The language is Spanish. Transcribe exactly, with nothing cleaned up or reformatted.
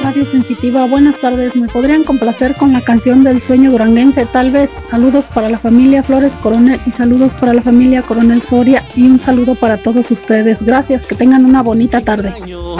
Radio Sensitiva. Buenas tardes. ¿Me podrían complacer con la canción del sueño duranguense? Tal vez. Saludos para la familia Flores Coronel y saludos para la familia Coronel Soria y un saludo para todos ustedes. Gracias, que tengan una bonita tarde.